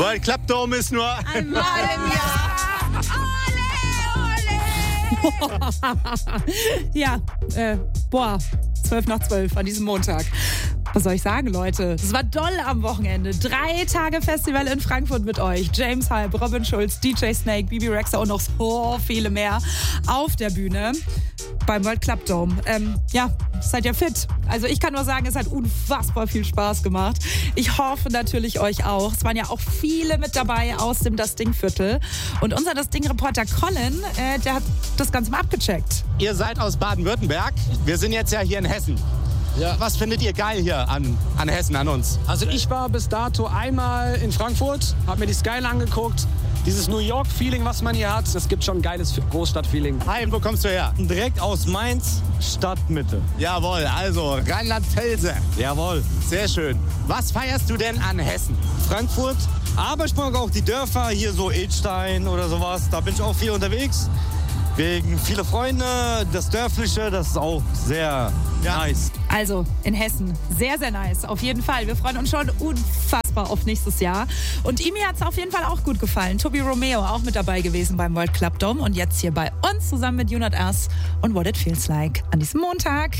World Club Dome ist nur einmal im Jahr. Ja, 12 nach 12 an diesem Montag. Was soll ich sagen, Leute? Es war doll am Wochenende. 3 Tage Festival in Frankfurt mit euch. James Hype, Robin Schulz, DJ Snake, Bibi Rexha und noch so viele mehr auf der Bühne beim World Club Dome. Seid ihr fit? Also ich kann nur sagen, es hat unfassbar viel Spaß gemacht. Ich hoffe natürlich euch auch. Es waren ja auch viele mit dabei aus dem Das Ding-Viertel. Und unser Das Ding-Reporter Colin, der hat das Ganze mal abgecheckt. Ihr seid aus Baden-Württemberg. Wir sind jetzt ja hier in Hessen. Ja. Was findet ihr geil hier an Hessen, an uns? Also ich war bis dato einmal in Frankfurt, habe mir die Skyline angeguckt. Dieses New York-Feeling, was man hier hat, das gibt schon ein geiles Großstadt-Feeling. Hi, wo kommst du her? Direkt aus Mainz, Stadtmitte. Jawohl, also Rheinland-Pfälzer. Jawohl. Sehr schön. Was feierst du denn an Hessen? Frankfurt, aber ich mag auch die Dörfer, hier so Edstein oder sowas. Da bin ich auch viel unterwegs. Wegen viele Freunde, das Dörfliche, das ist auch sehr nice. Also in Hessen, sehr, sehr nice. Auf jeden Fall. Wir freuen uns schon unfassbar auf nächstes Jahr. Und ihm hat es auf jeden Fall auch gut gefallen. Tobi Romeo auch mit dabei gewesen beim World Club Dome und jetzt hier bei uns zusammen mit You Not Us und What It Feels Like an diesem Montag.